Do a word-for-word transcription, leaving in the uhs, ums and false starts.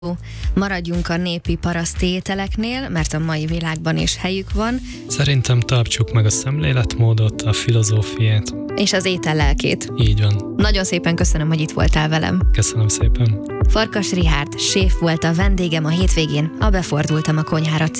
Maradjunk a népi paraszti ételeknél, mert a mai világban is helyük van. Szerintem tartsuk meg a szemléletmódot, a filozófiát. És az étel lelkét. Így van. Nagyon szépen köszönöm, hogy itt voltál velem. Köszönöm szépen. Farkas Richárd séf volt a vendégem a hétvégén, a Befordultam a konyhára című